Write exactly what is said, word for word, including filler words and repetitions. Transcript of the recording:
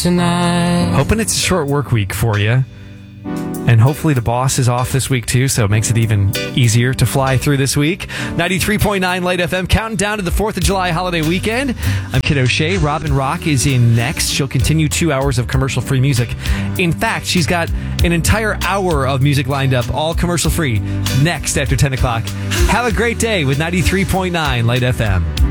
tonight. Hoping it's a short work week for you. And hopefully the boss is off this week, too, so it makes it even easier to fly through this week. ninety-three point nine Light F M, counting down to the fourth of July holiday weekend. I'm Kid O'Shea. Robin Rock is in next. She'll continue two hours of commercial-free music. In fact, she's got an entire hour of music lined up, all commercial-free, next after ten o'clock. Have a great day with ninety-three point nine Light F M.